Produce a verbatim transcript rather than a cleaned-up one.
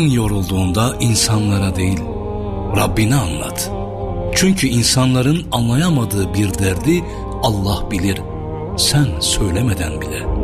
Yorulduğunda insanlara değil, Rabbine anlat. Çünkü insanların anlayamadığı bir derdi Allah bilir, sen söylemeden bile.